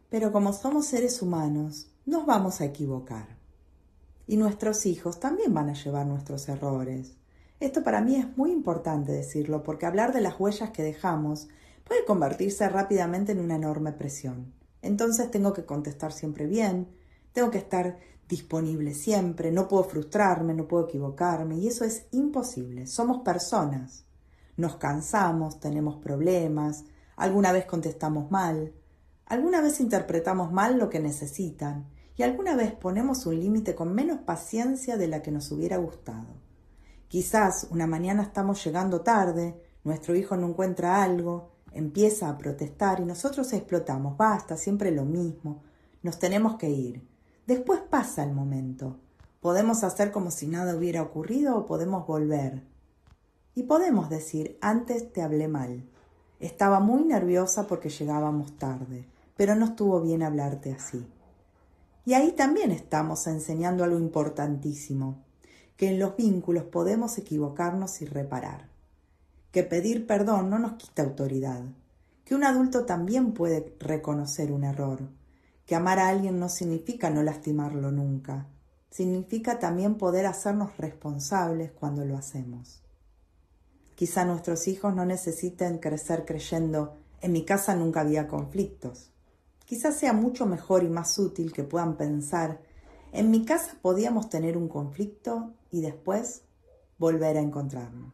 Pero como somos seres humanos, nos vamos a equivocar. Y nuestros hijos también van a llevar nuestros errores. Esto para mí es muy importante decirlo, porque hablar de las huellas que dejamos puede convertirse rápidamente en una enorme presión. Entonces tengo que contestar siempre bien, tengo que estar disponible siempre, no puedo frustrarme, no puedo equivocarme, y eso es imposible. Somos personas. Nos cansamos, tenemos problemas, alguna vez contestamos mal, alguna vez interpretamos mal lo que necesitan, y alguna vez ponemos un límite con menos paciencia de la que nos hubiera gustado. Quizás una mañana estamos llegando tarde, nuestro hijo no encuentra algo, empieza a protestar y nosotros explotamos. Basta, siempre lo mismo, nos tenemos que ir. Después pasa el momento. Podemos hacer como si nada hubiera ocurrido o podemos volver. Y podemos decir, antes te hablé mal. Estaba muy nerviosa porque llegábamos tarde, pero no estuvo bien hablarte así. Y ahí también estamos enseñando algo importantísimo, que en los vínculos podemos equivocarnos y reparar, que pedir perdón no nos quita autoridad, que un adulto también puede reconocer un error, que amar a alguien no significa no lastimarlo nunca, significa también poder hacernos responsables cuando lo hacemos. Quizá nuestros hijos no necesiten crecer creyendo, en mi casa nunca había conflictos. Quizás sea mucho mejor y más útil que puedan pensar, en mi casa podíamos tener un conflicto y después volver a encontrarnos.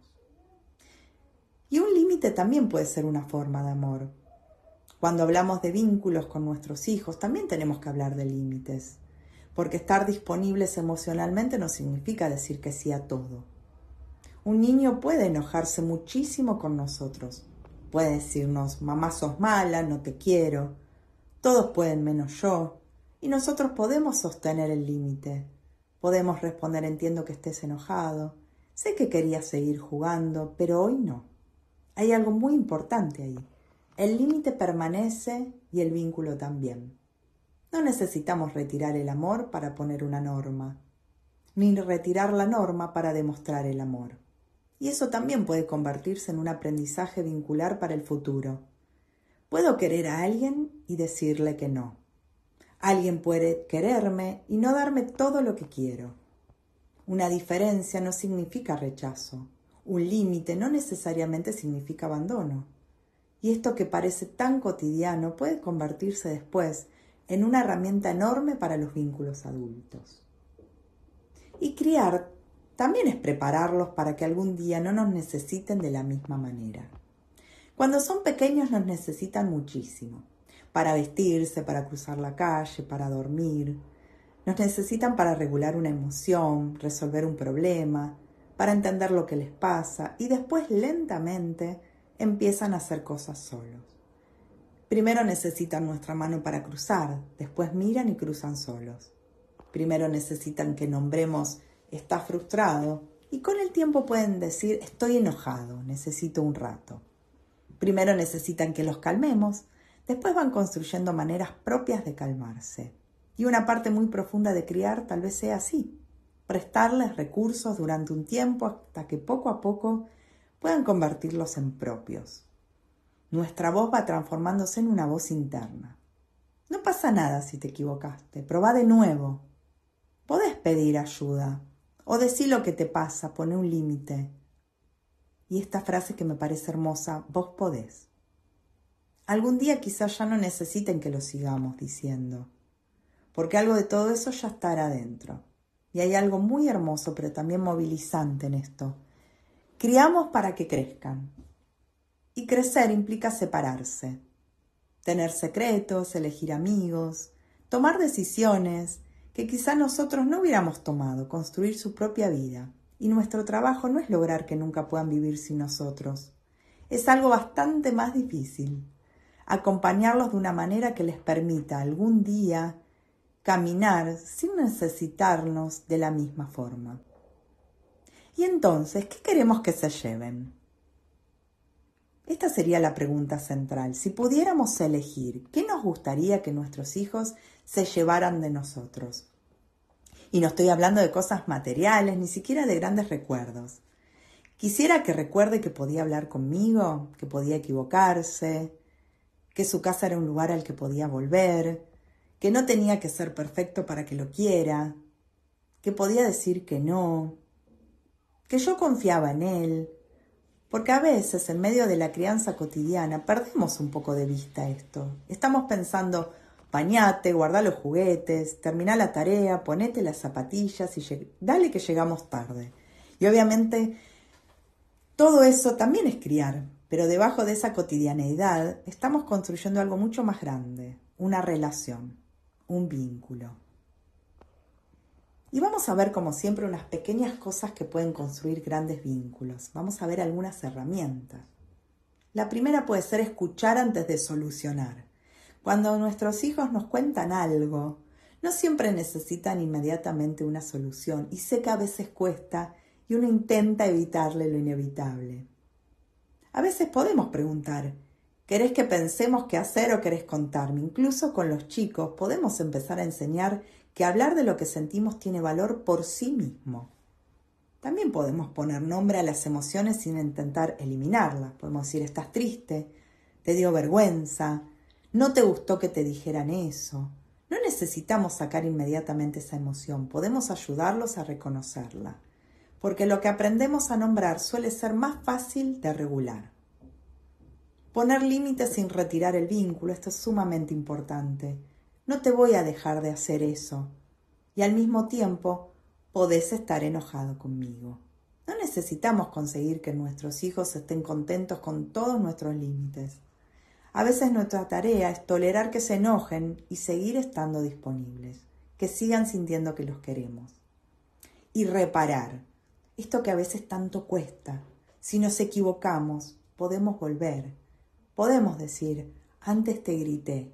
Y un límite también puede ser una forma de amor. Cuando hablamos de vínculos con nuestros hijos, también tenemos que hablar de límites, porque estar disponibles emocionalmente no significa decir que sí a todo. Un niño puede enojarse muchísimo con nosotros, puede decirnos, mamá sos mala, no te quiero, todos pueden menos yo, y nosotros podemos sostener el límite. Podemos responder, entiendo que estés enojado, sé que querías seguir jugando, pero hoy no. Hay algo muy importante ahí. El límite permanece y el vínculo también. No necesitamos retirar el amor para poner una norma, ni retirar la norma para demostrar el amor. Y eso también puede convertirse en un aprendizaje vincular para el futuro. Puedo querer a alguien y decirle que no. Alguien puede quererme y no darme todo lo que quiero. Una diferencia no significa rechazo. Un límite no necesariamente significa abandono. Y esto que parece tan cotidiano puede convertirse después en una herramienta enorme para los vínculos adultos. Y criar también es prepararlos para que algún día no nos necesiten de la misma manera. Cuando son pequeños nos necesitan muchísimo, para vestirse, para cruzar la calle, para dormir. Nos necesitan para regular una emoción, resolver un problema, para entender lo que les pasa y después lentamente empiezan a hacer cosas solos. Primero necesitan nuestra mano para cruzar, después miran y cruzan solos. Primero necesitan que nombremos está frustrado y con el tiempo pueden decir estoy enojado, necesito un rato. Primero necesitan que los calmemos, después van construyendo maneras propias de calmarse. Y una parte muy profunda de criar tal vez sea así, prestarles recursos durante un tiempo hasta que poco a poco puedan convertirlos en propios. Nuestra voz va transformándose en una voz interna. No pasa nada si te equivocaste, probá de nuevo. Podés pedir ayuda o decir lo que te pasa, poné un límite. Y esta frase que me parece hermosa, vos podés. Algún día quizás ya no necesiten que lo sigamos diciendo, porque algo de todo eso ya estará adentro. Y hay algo muy hermoso, pero también movilizante en esto. Criamos para que crezcan. Y crecer implica separarse, tener secretos, elegir amigos, tomar decisiones que quizá nosotros no hubiéramos tomado, construir su propia vida. Y nuestro trabajo no es lograr que nunca puedan vivir sin nosotros. Es algo bastante más difícil. Acompañarlos de una manera que les permita algún día caminar sin necesitarnos de la misma forma. Y entonces, ¿qué queremos que se lleven? Esta sería la pregunta central. Si pudiéramos elegir, ¿qué nos gustaría que nuestros hijos se llevaran de nosotros? Y no estoy hablando de cosas materiales, ni siquiera de grandes recuerdos. Quisiera que recuerde que podía hablar conmigo, que podía equivocarse, que su casa era un lugar al que podía volver, que no tenía que ser perfecto para que lo quiera, que podía decir que no, que yo confiaba en él, porque a veces en medio de la crianza cotidiana perdemos un poco de vista esto. Estamos pensando, bañate, guardá los juguetes, terminá la tarea, ponete las zapatillas y dale que llegamos tarde. Y obviamente todo eso también es criar, pero debajo de esa cotidianeidad estamos construyendo algo mucho más grande, una relación, un vínculo. Y vamos a ver, como siempre, unas pequeñas cosas que pueden construir grandes vínculos. Vamos a ver algunas herramientas. La primera puede ser escuchar antes de solucionar. Cuando nuestros hijos nos cuentan algo, no siempre necesitan inmediatamente una solución. Y sé que a veces cuesta y uno intenta evitarle lo inevitable. A veces podemos preguntar, ¿querés que pensemos qué hacer o querés contarme? Incluso con los chicos podemos empezar a enseñar que hablar de lo que sentimos tiene valor por sí mismo. También podemos poner nombre a las emociones sin intentar eliminarlas. Podemos decir, estás triste, te dio vergüenza, no te gustó que te dijeran eso. No necesitamos sacar inmediatamente esa emoción, podemos ayudarlos a reconocerla, porque lo que aprendemos a nombrar suele ser más fácil de regular. Poner límites sin retirar el vínculo, esto es sumamente importante. No te voy a dejar de hacer eso. Y al mismo tiempo, podés estar enojado conmigo. No necesitamos conseguir que nuestros hijos estén contentos con todos nuestros límites. A veces nuestra tarea es tolerar que se enojen y seguir estando disponibles, que sigan sintiendo que los queremos. Y reparar, esto que a veces tanto cuesta. Si nos equivocamos, podemos volver. Podemos decir, antes te grité,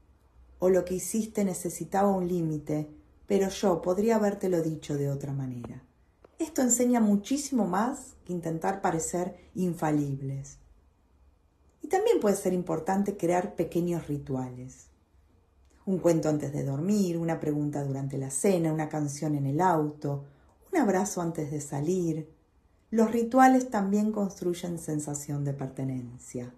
o lo que hiciste necesitaba un límite, pero yo podría habértelo dicho de otra manera. Esto enseña muchísimo más que intentar parecer infalibles. Y también puede ser importante crear pequeños rituales. Un cuento antes de dormir, una pregunta durante la cena, una canción en el auto, un abrazo antes de salir. Los rituales también construyen sensación de pertenencia.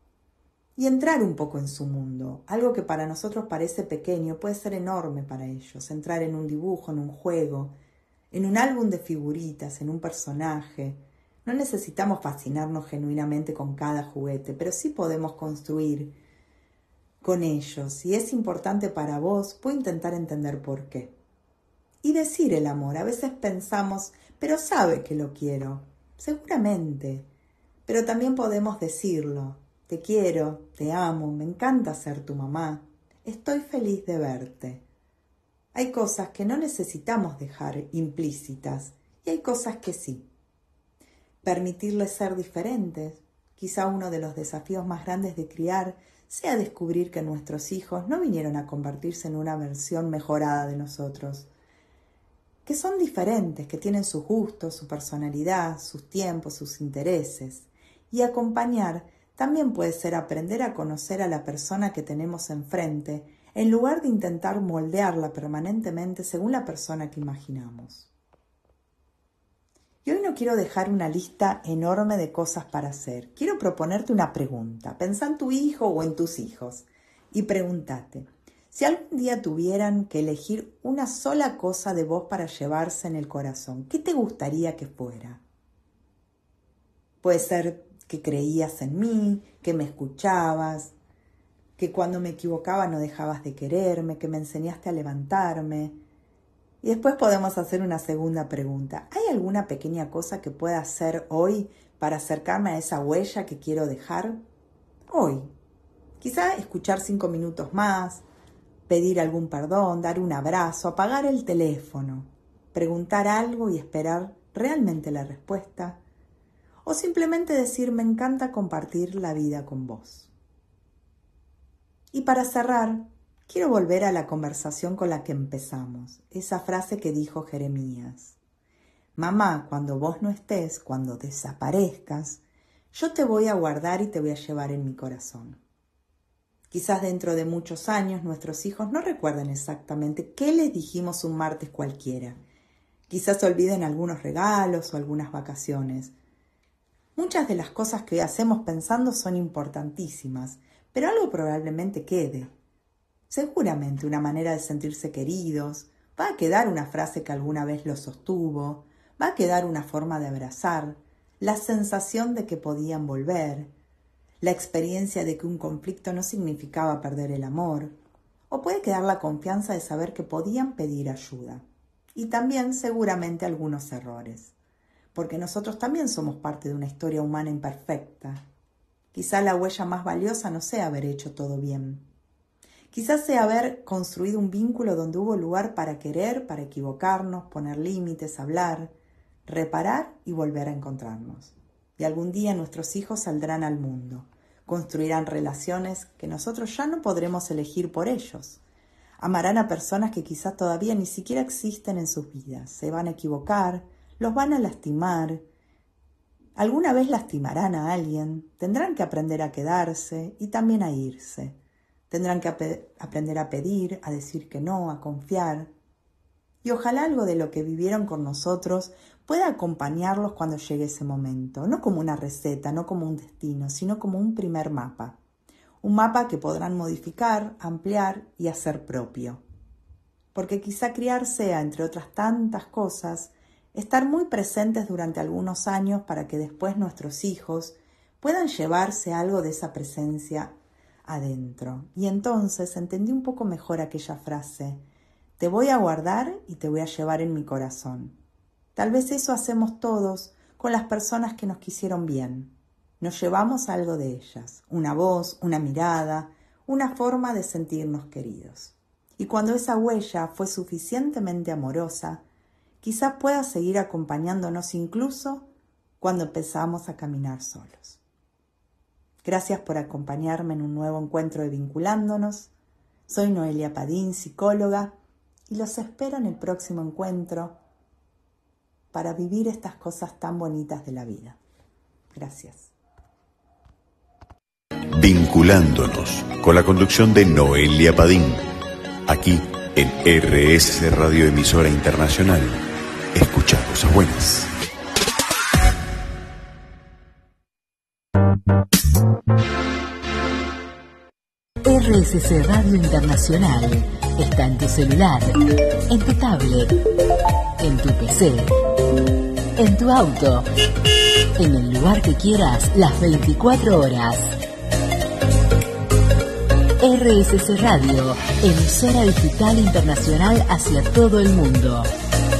Y entrar un poco en su mundo. Algo que para nosotros parece pequeño puede ser enorme para ellos. Entrar en un dibujo, en un juego, en un álbum de figuritas, en un personaje. No necesitamos fascinarnos genuinamente con cada juguete, pero sí podemos construir con ellos. Si es importante para vos, voy a intentar entender por qué. Y decir el amor. A veces pensamos, pero sabe que lo quiero. Seguramente. Pero también podemos decirlo. Te quiero, te amo, me encanta ser tu mamá. Estoy feliz de verte. Hay cosas que no necesitamos dejar implícitas y hay cosas que sí. Permitirles ser diferentes. Quizá uno de los desafíos más grandes de criar sea descubrir que nuestros hijos no vinieron a convertirse en una versión mejorada de nosotros, que son diferentes, que tienen sus gustos, su personalidad, sus tiempos, sus intereses. Y acompañar también puede ser aprender a conocer a la persona que tenemos enfrente, en lugar de intentar moldearla permanentemente según la persona que imaginamos. Y hoy no quiero dejar una lista enorme de cosas para hacer. Quiero proponerte una pregunta. Pensá en tu hijo o en tus hijos y pregúntate, si algún día tuvieran que elegir una sola cosa de vos para llevarse en el corazón, ¿qué te gustaría que fuera? Puede ser que creías en mí, que me escuchabas, que cuando me equivocaba no dejabas de quererme, que me enseñaste a levantarme. Y después podemos hacer una segunda pregunta. ¿Hay alguna pequeña cosa que pueda hacer hoy para acercarme a esa huella que quiero dejar? Hoy. Quizá escuchar 5 minutos más, pedir algún perdón, dar un abrazo, apagar el teléfono, preguntar algo y esperar realmente la respuesta. O simplemente decir, me encanta compartir la vida con vos. Y para cerrar, quiero volver a la conversación con la que empezamos, esa frase que dijo Jeremías. Mamá, cuando vos no estés, cuando desaparezcas, yo te voy a guardar y te voy a llevar en mi corazón. Quizás dentro de muchos años nuestros hijos no recuerden exactamente qué les dijimos un martes cualquiera. Quizás olviden algunos regalos o algunas vacaciones. Muchas de las cosas que hoy hacemos pensando son importantísimas, pero algo probablemente quede. Seguramente una manera de sentirse queridos, va a quedar una frase que alguna vez los sostuvo, va a quedar una forma de abrazar, la sensación de que podían volver, la experiencia de que un conflicto no significaba perder el amor, o puede quedar la confianza de saber que podían pedir ayuda. Y también seguramente algunos errores, porque nosotros también somos parte de una historia humana imperfecta. Quizá la huella más valiosa no sea haber hecho todo bien. Quizás sea haber construido un vínculo donde hubo lugar para querer, para equivocarnos, poner límites, hablar, reparar y volver a encontrarnos. Y algún día nuestros hijos saldrán al mundo, construirán relaciones que nosotros ya no podremos elegir por ellos. Amarán a personas que quizás todavía ni siquiera existen en sus vidas. Se van a equivocar, los van a lastimar. Alguna vez lastimarán a alguien, tendrán que aprender a quedarse y también a irse. Tendrán que aprender a pedir, a decir que no, a confiar. Y ojalá algo de lo que vivieron con nosotros pueda acompañarlos cuando llegue ese momento, no como una receta, no como un destino, sino como un primer mapa. Un mapa que podrán modificar, ampliar y hacer propio. Porque quizá criar sea, entre otras tantas cosas, estar muy presentes durante algunos años para que después nuestros hijos puedan llevarse algo de esa presencia adentro. Y entonces entendí un poco mejor aquella frase: te voy a guardar y te voy a llevar en mi corazón. Tal vez eso hacemos todos con las personas que nos quisieron bien. Nos llevamos algo de ellas, una voz, una mirada, una forma de sentirnos queridos. Y cuando esa huella fue suficientemente amorosa, quizás pueda seguir acompañándonos incluso cuando empezamos a caminar solos. Gracias por acompañarme en un nuevo encuentro de Vinculándonos. Soy Noelia Padín, psicóloga, y los espero en el próximo encuentro para vivir estas cosas tan bonitas de la vida. Gracias. Vinculándonos, con la conducción de Noelia Padín, aquí en RSC Radio Emisora Internacional. Escucha cosas buenas. RSC Radio Internacional está en tu celular, en tu tablet, en tu PC, en tu auto, en el lugar que quieras, las 24 horas. RSC Radio, emisora digital internacional hacia todo el mundo.